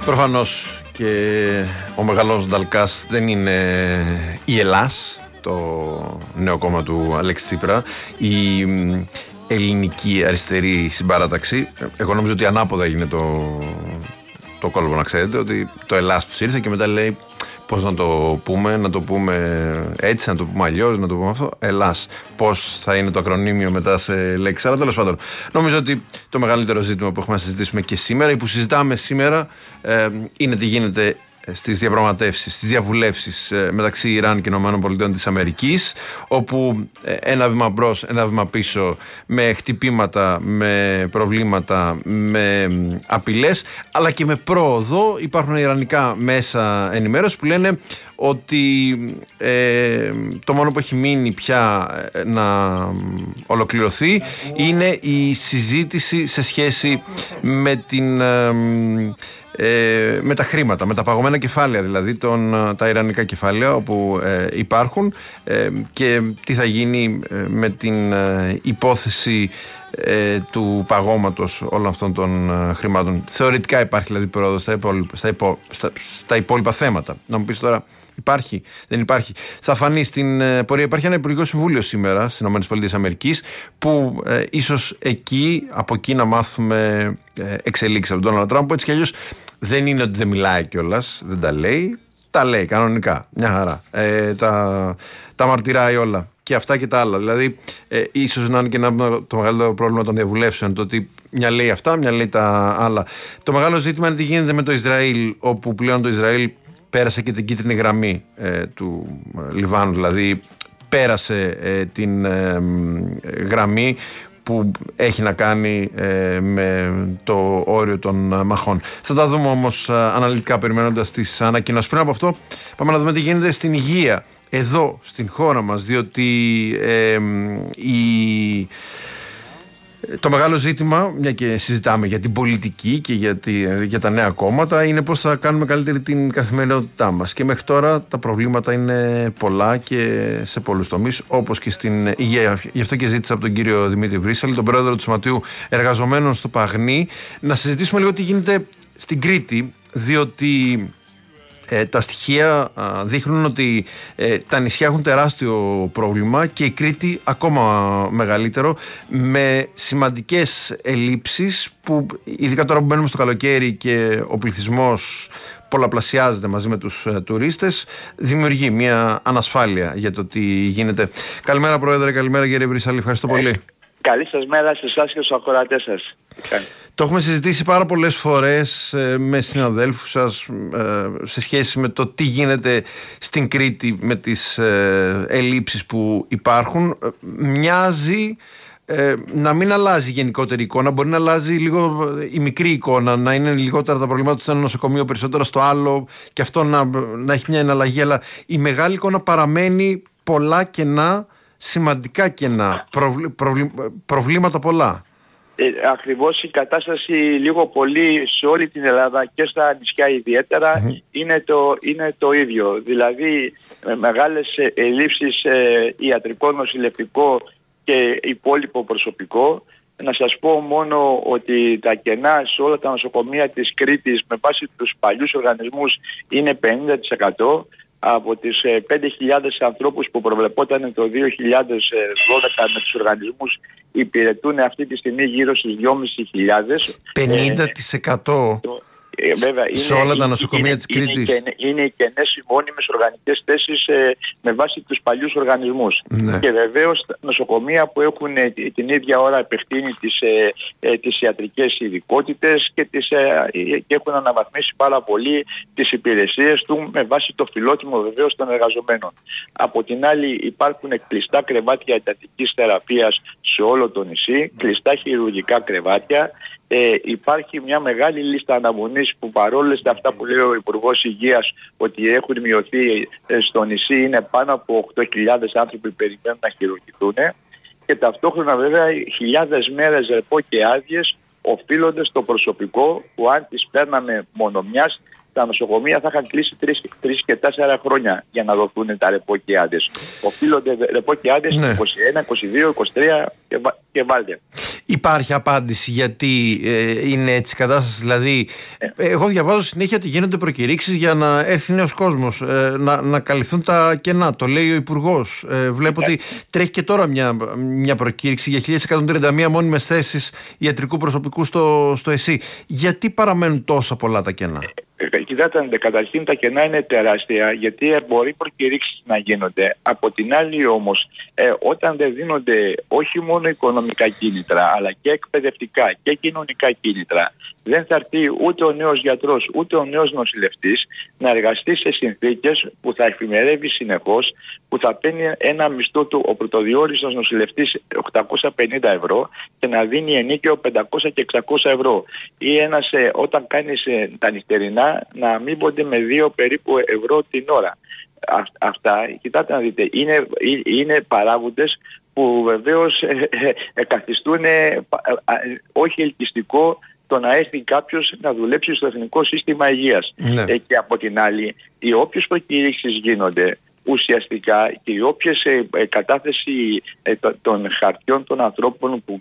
Προφανώς και ο μεγαλός Νταλκάς δεν είναι η Ελλάς, το νέο κόμμα του Αλέξη Τσίπρα, η ελληνική αριστερή συμπαράταξη. Εγώ νομίζω ότι ανάποδα έγινε το κόλπο, να ξέρετε, ότι το Ελλάς τους ήρθε και μετά λέει πώς να το πούμε, να το πούμε έτσι, να το πούμε αλλιώς, να το πούμε αυτό. Ελλάς. Πώς θα είναι το ακρονίμιο μετά σε λέξεις. Αλλά τέλος πάντων, νομίζω ότι το μεγαλύτερο ζήτημα που έχουμε να συζητήσουμε και σήμερα ή που συζητάμε σήμερα είναι τι γίνεται στις διαπραγματεύσεις, στις διαβουλεύσεις μεταξύ Ιράν και ΗΠΑ της Αμερικής, όπου ένα βήμα μπρος, ένα βήμα πίσω, με χτυπήματα, με προβλήματα, με απειλές, αλλά και με πρόοδο. Υπάρχουν ιρανικά μέσα ενημέρωση που λένε ότι το μόνο που έχει μείνει πια να ολοκληρωθεί είναι η συζήτηση σε σχέση με με τα χρήματα, με τα παγωμένα κεφάλαια, δηλαδή τα ιρανικά κεφάλαια όπου υπάρχουν, και τι θα γίνει με την υπόθεση του παγώματος όλων αυτών των χρημάτων. Θεωρητικά υπάρχει δηλαδή πρόοδος στα υπόλοιπα θέματα. Να μου πεις τώρα, υπάρχει, δεν υπάρχει. Θα φανεί στην πορεία. Υπάρχει ένα Υπουργικό Συμβούλιο σήμερα στις ΗΠΑ που ίσως από εκεί να μάθουμε εξελίξεις από τον Ντόναλντ Τραμπ, που έτσι κι αλλιώς δεν είναι ότι δεν μιλάει κιόλας, δεν τα λέει. Τα λέει κανονικά, μια χαρά. Τα μαρτυράει όλα. Και αυτά και τα άλλα. Δηλαδή, ίσως να είναι και το μεγαλύτερο πρόβλημα των διαβουλεύσεων, το ότι μια λέει αυτά, μια λέει τα άλλα. Το μεγάλο ζήτημα είναι τι γίνεται με το Ισραήλ, όπου πλέον το Ισραήλ πέρασε και την κίτρινη γραμμή του Λιβάνου, δηλαδή πέρασε την γραμμή που έχει να κάνει με το όριο των μαχών. Θα τα δούμε όμως αναλυτικά περιμένοντας τις ανακοινώσεις. Πριν από αυτό πάμε να δούμε τι γίνεται στην υγεία εδώ στην χώρα μας, διότι το μεγάλο ζήτημα, μια και συζητάμε για την πολιτική και για τα νέα κόμματα, είναι πώς θα κάνουμε καλύτερη την καθημερινότητά μας. Και μέχρι τώρα τα προβλήματα είναι πολλά και σε πολλούς τομείς, όπως και στην υγεία. Γι' αυτό και ζήτησα από τον κύριο Δημήτρη Βρύσαλη, τον πρόεδρο του Σωματείου Εργαζομένων στο Παγνί, να συζητήσουμε λίγο τι γίνεται στην Κρήτη, διότι τα στοιχεία δείχνουν ότι τα νησιά έχουν τεράστιο πρόβλημα και η Κρήτη ακόμα μεγαλύτερο, με σημαντικές ελλείψεις που, ειδικά τώρα που μπαίνουμε στο καλοκαίρι και ο πληθυσμός πολλαπλασιάζεται μαζί με τους τουρίστες, δημιουργεί μια ανασφάλεια για το τι γίνεται. Καλημέρα Πρόεδρε, καλημέρα κύριε Βρύσαλη, ευχαριστώ πολύ. Καλή σας μέρα σε εσάς και στους ακροατές σας. Το έχουμε συζητήσει πάρα πολλές φορές με συναδέλφους σας σε σχέση με το τι γίνεται στην Κρήτη με τις ελλείψεις που υπάρχουν. Μοιάζει να μην αλλάζει η γενικότερη εικόνα, μπορεί να αλλάζει λίγο η μικρή εικόνα, να είναι λιγότερα τα προβλήματα στο ένα νοσοκομείο, περισσότερα στο άλλο, και αυτό να έχει μια εναλλαγή, αλλά η μεγάλη εικόνα παραμένει πολλά κενά, σημαντικά κενά, προβλήματα πολλά. Ακριβώς η κατάσταση λίγο πολύ σε όλη την Ελλάδα και στα νησιά ιδιαίτερα είναι το ίδιο. Δηλαδή μεγάλες ελλείψεις ιατρικό, νοσηλευτικό και υπόλοιπο προσωπικό. Να σας πω μόνο ότι τα κενά σε όλα τα νοσοκομεία της Κρήτης με βάση τους παλιούς οργανισμούς είναι 50%. Από τις 5.000 ανθρώπους που προβλεπόταν το 2012 με τους οργανισμούς, υπηρετούν αυτή τη στιγμή γύρω στις 2.500. 50%. Βέβαια, σε όλα τα νοσοκομεία της Κρήτης. Είναι οι κενές οι μόνιμες οργανικές θέσεις με βάση τους παλιούς οργανισμούς. Ναι. Και βεβαίως νοσοκομεία που έχουν την ίδια ώρα επεκτείνει τις ιατρικές ειδικότητες και έχουν αναβαθμίσει πάρα πολύ τις υπηρεσίες του με βάση το φιλότιμο βεβαίως των εργαζομένων. Από την άλλη υπάρχουν κλειστά κρεβάτια εντατικής θεραπείας σε όλο το νησί, κλειστά χειρουργικά κρεβάτια. Υπάρχει μια μεγάλη λίστα αναμονής που, παρόλες αυτά που λέει ο Υπουργός Υγείας ότι έχουν μειωθεί στο νησί, είναι πάνω από 8.000 άνθρωποι που περιμένουν να χειρουργηθούν, και ταυτόχρονα βέβαια χιλιάδες μέρες ρεπό και άδειες οφείλονται στο προσωπικό που, αν τις παίρναμε μονομιάς, τα νοσοκομεία θα είχαν κλείσει 3 και 4 χρόνια για να δοθούν τα ρεπό και άδειες. Οφείλονται ρεπό και άδειες 21, 22, 23 και βάλτε. Υπάρχει απάντηση γιατί είναι έτσι η κατάσταση? Δηλαδή, εγώ διαβάζω συνέχεια ότι γίνονται προκηρύξεις για να έρθει νέος κόσμος, να καλυφθούν τα κενά. Το λέει ο Υπουργός. Βλέπω ότι τρέχει και τώρα μια προκήρυξη για 1.131 μόνιμες θέσεις ιατρικού προσωπικού στο ΕΣΥ. Γιατί παραμένουν τόσα πολλά τα κενά? Κοιτάξτε, καταρχήν τα κενά είναι τεράστια, γιατί μπορεί προκηρύξεις να γίνονται. Από την άλλη όμως, όταν δεν δίνονται όχι μόνο οικονομικά κίνητρα, αλλά και εκπαιδευτικά και κοινωνικά κίνητρα, δεν θα έρθει ούτε ο νέος γιατρός ούτε ο νέος νοσηλευτής να εργαστεί σε συνθήκες που θα εφημερεύει συνεχώς, που θα παίρνει ένα μισθό του ο πρωτοδιόριστος νοσηλευτής 850 ευρώ και να δίνει ενίκαιο 500 και 600 ευρώ. Ή όταν κάνεις τα νυχτερινά να αμείβονται με 2 περίπου ευρώ την ώρα. Αυτά, κοιτάτε να δείτε, είναι παράγοντες που βεβαίως καθιστούν όχι ελκυστικό το να έρθει κάποιος να δουλέψει στο Εθνικό Σύστημα Υγείας. Και από την άλλη, οι όποιες προκηρύξεις γίνονται, ουσιαστικά και οι όποιες κατάθεση των χαρτιών των ανθρώπων που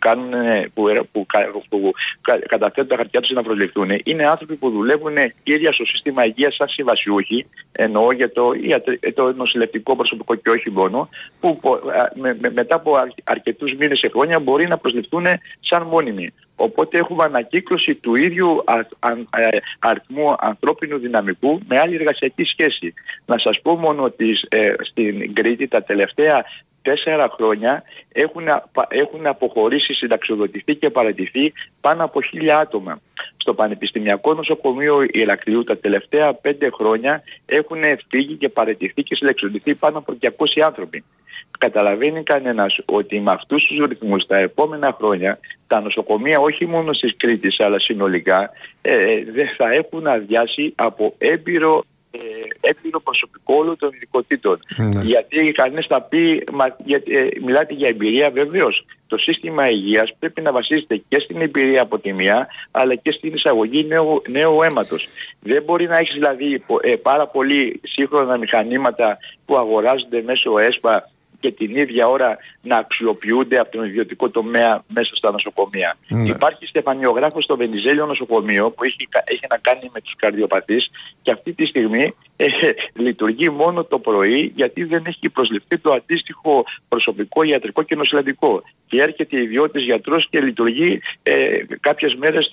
καταθέτουν τα χαρτιά τους να προσληφθούν, είναι άνθρωποι που δουλεύουν κύρια στο σύστημα υγείας σαν συμβασιούχοι, εννοώ για το νοσηλευτικό προσωπικό και όχι μόνο, που μετά από αρκετούς μήνες και χρόνια μπορεί να προσληφθούν σαν μόνιμοι. Οπότε έχουμε ανακύκλωση του ίδιου αριθμού ανθρώπινου δυναμικού με άλλη εργασιακή σχέση. Να σας πω μόνο ότι στην Κρήτη τα τελευταία 4 χρόνια έχουν αποχωρήσει, συνταξιοδοτηθεί και παραιτηθεί πάνω από 1.000 άτομα. Στο Πανεπιστημιακό Νοσοκομείο Ηρακλείου τα τελευταία 5 χρόνια έχουν φύγει και παραιτηθεί και συνταξιοδοτηθεί πάνω από 200 άνθρωποι. Καταλαβαίνει κανένας ότι με αυτούς τους ρυθμούς τα επόμενα χρόνια τα νοσοκομεία όχι μόνο της Κρήτης αλλά συνολικά δεν θα έχουν αδειάσει από έμπειρο προσωπικό όλων των ειδικοτήτων. Γιατί κανείς θα πει, μιλάτε για εμπειρία, βεβαίως. Το σύστημα υγείας πρέπει να βασίζεται και στην εμπειρία από τη μία, αλλά και στην εισαγωγή νέου αίματος. Δεν μπορεί να έχεις δηλαδή πάρα πολύ σύγχρονα μηχανήματα που αγοράζονται μέσω ΕΣΠΑ και την ίδια ώρα να αξιοποιούνται από τον ιδιωτικό τομέα μέσα στα νοσοκομεία. Υπάρχει στεφανιογράφος στο Βενιζέλιο νοσοκομείο που έχει να κάνει με τους καρδιοπαθείς και αυτή τη στιγμή λειτουργεί μόνο το πρωί, γιατί δεν έχει προσληφθεί το αντίστοιχο προσωπικό ιατρικό και νοσηλευτικό. Και έρχεται ιδιώτης γιατρός και λειτουργεί κάποιες μέρες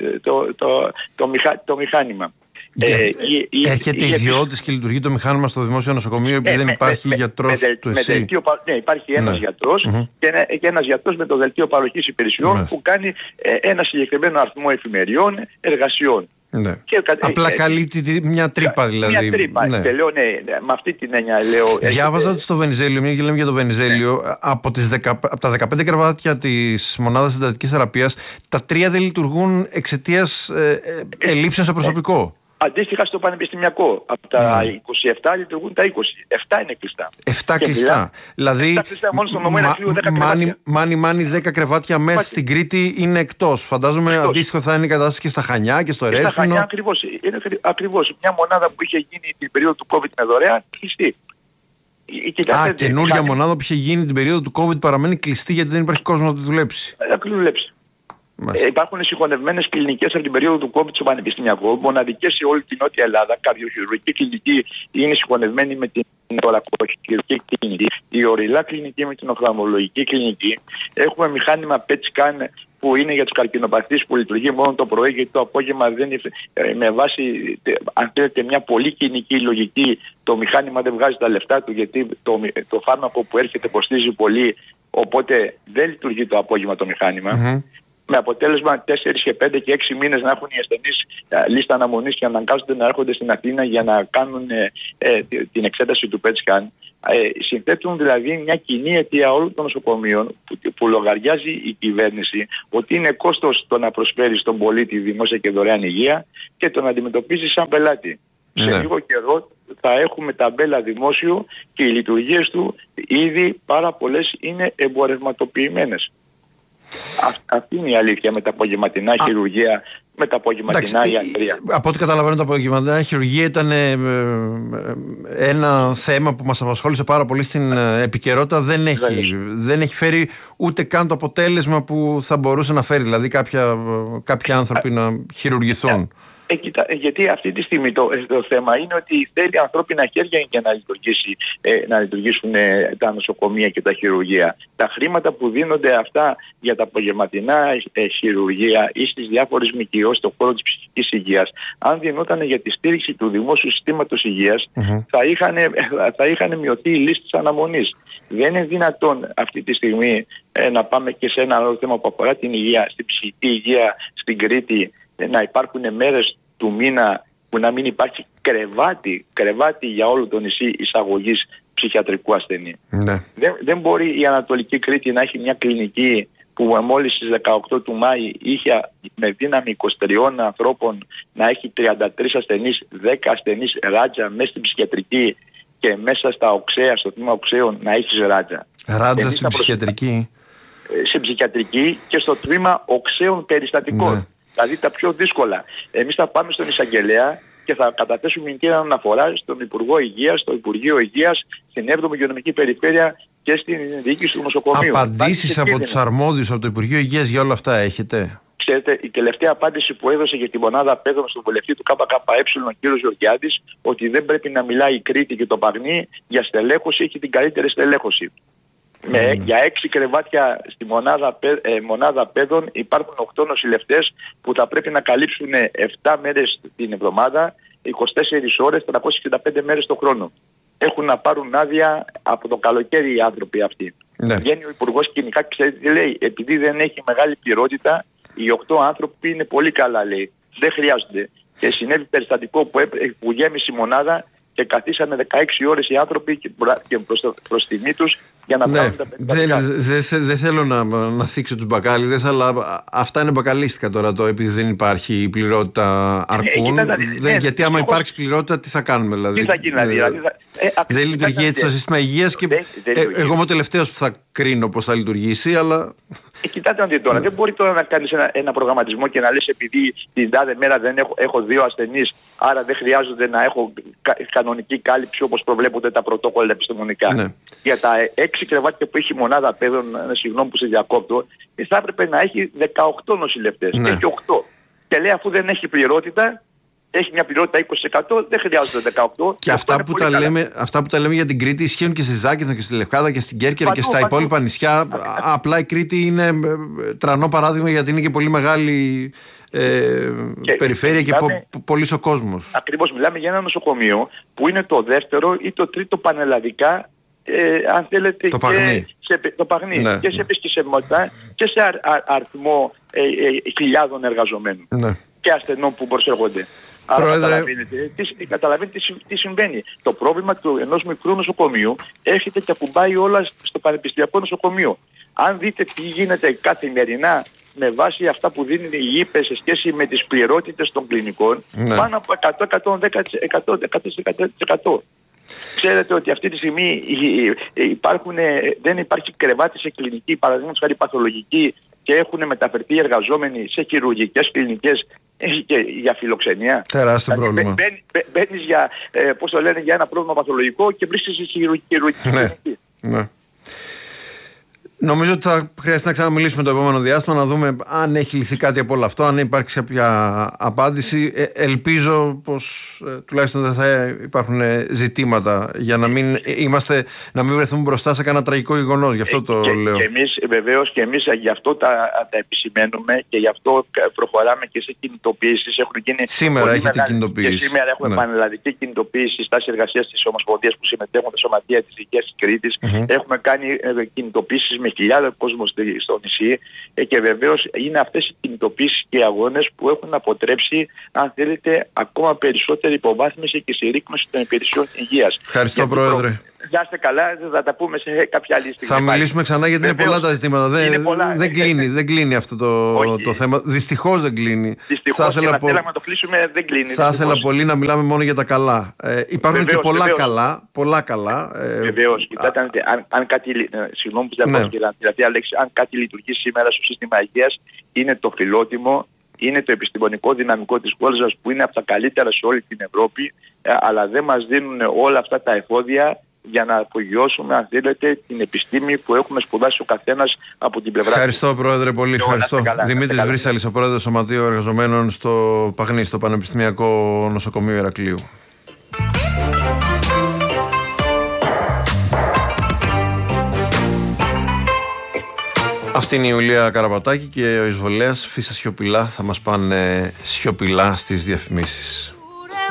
το μηχάνημα. Έρχεται ιδιώτης και λειτουργεί το μηχάνημα στο δημόσιο νοσοκομείο επειδή δεν υπάρχει γιατρός του ΕΣΥ. Ναι, υπάρχει ένας γιατρός και ένας γιατρός με το δελτίο παροχής υπηρεσιών που κάνει ένα συγκεκριμένο αριθμό εφημεριών εργασιών. Ναι. Απλά καλύπτει μια τρύπα δηλαδή. Μια τρύπα. Ναι. Λέω, με αυτή την έννοια λέω. Διάβαζα ότι στο Βενιζέλιο, μια και λέμε για το Βενιζέλιο, από τα 15 κρεβάτια της μονάδας εντατικής θεραπείας, τα 3 δεν λειτουργούν εξαιτίας ελλείψεων σε προσωπικό. Αντίστοιχα στο πανεπιστημιακό. Από τα 27 λειτουργούν τα 20. 7 είναι κλειστά. 7 κλειστά. Δηλαδή, μάνι 10 κρεβάτια μέσα στην Κρήτη είναι εκτός. Φαντάζομαι αντίστοιχο θα είναι η κατάσταση και στα Χανιά και στο Ρέθινο. Στα Χανιά ακριβώς. Μια μονάδα που είχε γίνει την περίοδο του COVID με δωρεάν, κλειστή. Καινούργια μονάδα που είχε γίνει την περίοδο του COVID παραμένει κλειστή γιατί δεν υπάρχει κόσμος να τη δουλέψει. Υπάρχουν συγχωνευμένες κλινικές από την περίοδο του COVID στο Πανεπιστημιακό, μοναδικές σε όλη την Νότια Ελλάδα. Καρδιοχειρουργική κλινική είναι συγχωνευμένη με την ορακοχειρουργική κλινική, η ορειλά κλινική με την οφθαλμολογική κλινική. Έχουμε μηχάνημα PET scan που είναι για τους καρκινοπαθείς που λειτουργεί μόνο το πρωί, γιατί το απόγευμα δεν είναι με βάση, αν θέλετε, μια πολύ κοινική λογική. Το μηχάνημα δεν βγάζει τα λεφτά του, γιατί το φάρμακο που έρχεται κοστίζει πολύ, οπότε δεν λειτουργεί το απόγευμα το μηχάνημα. Με αποτέλεσμα 4 και 5 και 6 μήνες να έχουν οι ασθενείς λίστα αναμονής και να αναγκάζονται να έρχονται στην Αθήνα για να κάνουν την εξέταση του PET scan. Συνθέτουν δηλαδή μια κοινή αιτία όλων των νοσοκομείων που λογαριάζει η κυβέρνηση ότι είναι κόστος το να προσφέρει στον πολίτη δημόσια και δωρεάν υγεία και το να αντιμετωπίζει σαν πελάτη. Σε λίγο καιρό θα έχουμε ταμπέλα δημόσιο και οι λειτουργίες του ήδη πάρα πολλές είναι εμπορευματοποιημένες. Αυτή είναι η αλήθεια με τα απογευματινά χειρουργία με τα απογευματινά ιατρία. Από ό,τι καταλαβαίνω, τα απογευματινά χειρουργία ήταν ένα θέμα που μας απασχόλησε πάρα πολύ στην επικαιρότητα. Δεν έχει φέρει ούτε καν το αποτέλεσμα που θα μπορούσε να φέρει, δηλαδή κάποιοι άνθρωποι να χειρουργηθούν. Γιατί αυτή τη στιγμή το θέμα είναι ότι θέλει ανθρώπινα χέρια για να λειτουργήσουν τα νοσοκομεία και τα χειρουργεία. Τα χρήματα που δίνονται αυτά για τα απογευματινά χειρουργεία ή στις διάφορες ΜΚΟ στον χώρο της ψυχικής υγείας, αν δινόταν για τη στήριξη του δημόσιου συστήματος υγείας, θα είχαν μειωθεί οι λίστες αναμονής. Δεν είναι δυνατόν αυτή τη στιγμή να πάμε και σε ένα άλλο θέμα που αφορά την υγεία, στην ψυχική υγεία στην Κρήτη, να υπάρχουν μέρες του μήνα που να μην υπάρχει κρεβάτι για όλο το νησί εισαγωγής ψυχιατρικού ασθενή. Ναι. Δεν μπορεί η Ανατολική Κρήτη να έχει μια κλινική που μόλις στις 18 του Μάη είχε με δύναμη 23 ανθρώπων να έχει 33 ασθενείς, 10 ασθενείς ράτζα μέσα στην ψυχιατρική και μέσα στα οξέα, στο τμήμα οξέων να έχεις ράτζα. Ράτζα στην ψυχιατρική. Στην ψυχιατρική και στο τμήμα οξέων περιστατικών. Ναι. Δηλαδή τα πιο δύσκολα. Εμείς θα πάμε στον εισαγγελέα και θα καταθέσουμε μηνυτήρια αναφορά στον Υπουργό Υγείας, στο Υπουργείο Υγείας, στην 7η Υγειονομική Περιφέρεια και στην διοίκηση του νοσοκομείου. Απαντήσεις από τους αρμόδιους από το Υπουργείο Υγείας για όλα αυτά έχετε? Ξέρετε, η τελευταία απάντηση που έδωσε για τη μονάδα παιδών στον βουλευτή του ΚΚΕ, ο κ. Γεωργιάδης, ότι δεν πρέπει να μιλάει η Κρήτη και το Παγνί για στελέχωση, έχει την καλύτερη στελέχωση. Για 6 κρεβάτια στη μονάδα παιδών υπάρχουν 8 νοσηλευτές που θα πρέπει να καλύψουν 7 μέρες την εβδομάδα, 24 ώρες, 365 μέρες το χρόνο. Έχουν να πάρουν άδεια από το καλοκαίρι οι άνθρωποι αυτοί. Ναι. Βγαίνει ο Υπουργός κοινικά και λέει, επειδή δεν έχει μεγάλη πληρότητα, οι 8 άνθρωποι είναι πολύ καλά, λέει. Δεν χρειάζονται. Και συνέβη περιστατικό που γέμισε η μονάδα και καθίσανε 16 ώρες οι άνθρωποι και προς τιμή τους για να πάρουν τα παιδιά. Δεν θέλω να θίξω τους μπακάλιδες, αλλά αυτά είναι μπακαλίστικα τώρα επειδή δεν υπάρχει πληρότητα αρκούν. Γιατί άμα υπάρξει πληρότητα, τι θα κάνουμε δηλαδή? Τι θα γίνει δηλαδή? Δεν λειτουργεί έτσι το σύστημα υγείας και εγώ είμαι ο τελευταίος που θα κρίνω πώς θα λειτουργήσει, αλλά... Κοιτάτε να δείτε τώρα, δεν μπορεί τώρα να κάνεις ένα προγραμματισμό και να λες επειδή την τάδε μέρα δεν έχω 2 ασθενείς, άρα δεν χρειάζονται να έχω κανονική κάλυψη όπως προβλέπονται τα πρωτόκολλα επιστημονικά. Ναι. Για τα 6 κρεβάτια που έχει η μονάδα παιδών, συγγνώμη που σε διακόπτω, θα έπρεπε να έχει 18 νοσηλευτές. Ναι. Έχει 8. Και λέει αφού δεν έχει πληρότητα, έχει μια πληρότητα 20%, δεν χρειάζονται 18%. Και αυτά που τα λέμε για την Κρήτη ισχύουν και στη Ζάκυνθο και στη Λευκάδα και στην Κέρκυρα και στα υπόλοιπα νησιά. Απλά η Κρήτη είναι τρανό παράδειγμα γιατί είναι και πολύ μεγάλη περιφέρεια και πολύς ο κόσμος. Ακριβώς, μιλάμε για ένα νοσοκομείο που είναι το δεύτερο ή το τρίτο πανελλαδικά, αν θέλετε, το Παγνί. Ναι. Και σε επισκεψιμότητα και σε αριθμό χιλιάδων εργαζομένων. Ναι. Και ασθενών που προσέρχονται. Άρα καταλαβαίνετε τι συμβαίνει. Το πρόβλημα ενός μικρού νοσοκομείου έρχεται και ακουμπάει όλα στο πανεπιστημιακό νοσοκομείο. Αν δείτε τι γίνεται καθημερινά με βάση αυτά που δίνουν οι ΥΠΕ σε σχέση με τις πληρότητες των κλινικών, ναι, πάνω από 100-110%. Ξέρετε ότι αυτή τη στιγμή δεν υπάρχει κρεβάτι σε κλινική, παραδείγματος χάρη παθολογική, και έχουν μεταφερθεί εργαζόμενοι σε χειρουργικές κλινικές και για φιλοξενία. Τεράστιο πρόβλημα. Μπαίνεις για ένα πρόβλημα παθολογικό και βρίσκεσαι σε χειρουργική κλινική. Ναι. Νομίζω ότι θα χρειαστεί να ξαναμιλήσουμε το επόμενο διάστημα, να δούμε αν έχει λυθεί κάτι από όλο αυτό, αν υπάρξει κάποια απάντηση. Ελπίζω πως τουλάχιστον δεν θα υπάρχουν ζητήματα για να μην βρεθούμε μπροστά σε κανένα τραγικό γεγονός. Γι' αυτό το λέω. Και εμείς, βεβαίως, και εμείς γι' αυτό τα επισημαίνουμε και γι' αυτό προχωράμε και σε κινητοποιήσεις. Σήμερα έχετε κινητοποιήσει. Και σήμερα έχουμε πανελλαδική κινητοποίηση στάση εργασίας της Ομοσπονδίας που συμμετέχουν στα σωματεία της Υγείας της Κρήτης. Έχουμε κάνει κινητοποιήσεις με χιλιάδες κόσμο στο νησί και βεβαίως είναι αυτές οι κινητοποιήσεις και οι αγώνες που έχουν αποτρέψει, αν θέλετε, ακόμα περισσότερη υποβάθμιση και συρρίκνωση των υπηρεσιών υγείας. Ευχαριστώ, Πρόεδρε. Να είστε καλά, θα τα πούμε σε κάποια άλλη στιγμή. Θα μιλήσουμε ξανά γιατί είναι πολλά τα ζητήματα. Δεν κλείνει αυτό το θέμα. Δυστυχώς δεν κλείνει. Δυστυχώς, θέλαμε να το κλείσουμε, δεν κλείνει. Θα ήθελα πολύ να μιλάμε μόνο για τα καλά. Υπάρχουν και πολλά καλά. Βεβαίως. Κοιτάτε, αν κάτι. Συγγνώμη που δεν πω τη λέξη, αν κάτι λειτουργεί σήμερα στο σύστημα υγείας, είναι το φιλότιμο, είναι το επιστημονικό δυναμικό της χώρας μας, που είναι από τα καλύτερα σε όλη την Ευρώπη, αλλά δεν μας δίνουν όλα αυτά τα εφόδια για να απογειώσουμε, αν θέλετε, την επιστήμη που έχουμε σπουδάσει ο καθένας από την πλευρά. Ευχαριστώ, Πρόεδρε, πολύ. Ευχαριστώ. Δημήτρης Βρύσαλης, ο Πρόεδρος Σωματείου Εργαζομένων στο Παγνί, στο Πανεπιστημιακό Νοσοκομείο Ηρακλείου. Αυτή είναι η Ιουλία Καραπατάκη και ο Εισβολέας Φύσα Σιωπηλά θα μας πάνε σιωπηλά στις διαφημίσεις.